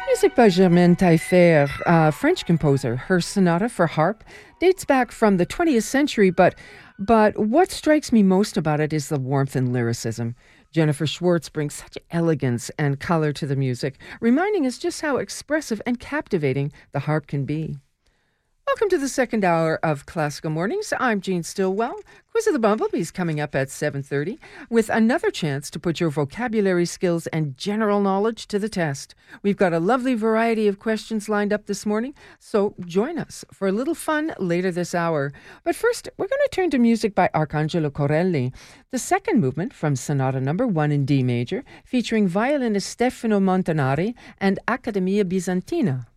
Music by Germaine Taillefer, a French composer. Her sonata for harp dates back from the 20th century, but what strikes me most about it is the warmth and lyricism. Jennifer Schwartz brings such elegance and color to the music, reminding us just how expressive and captivating the harp can be. Welcome to the second hour of Classical Mornings. I'm Jean Stillwell. Quiz of the Bumblebees coming up at 7:30 with another chance to put your vocabulary skills and general knowledge to the test. We've got a lovely variety of questions lined up this morning, so join us for a little fun later this hour. But first, we're going to turn to music by Arcangelo Corelli, the second movement from Sonata Number 1 in D major, featuring violinist Stefano Montanari and Accademia Bizantina.